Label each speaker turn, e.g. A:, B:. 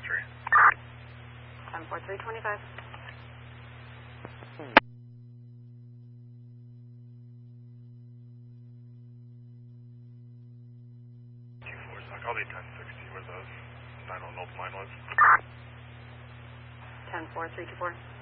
A: 10-4, 325.
B: I'll be 1060 where the 9 on open line was.
A: 10-4, 324.